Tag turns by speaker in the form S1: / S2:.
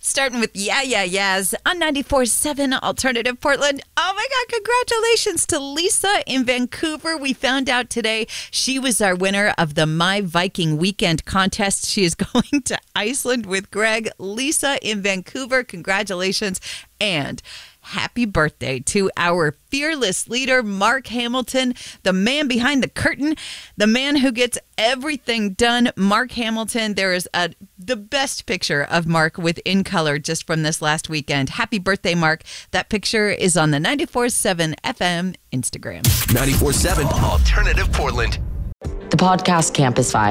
S1: Starting with Yeah, Yeah, Yeahs on 94.7 Alternative Portland. Oh my God, congratulations to Lisa in Vancouver. We found out today she was our winner of the My Viking Weekend contest. She is going to Iceland with Greg. Lisa in Vancouver, congratulations. And happy birthday to our fearless leader, Mark Hamilton, the man behind the curtain, the man who gets everything done. Mark Hamilton, there is the best picture of Mark with In Color just from this last weekend. Happy birthday, Mark. That picture is on the 94.7 FM Instagram.
S2: 94.7 Alternative Portland.
S3: The podcast Campus Vibe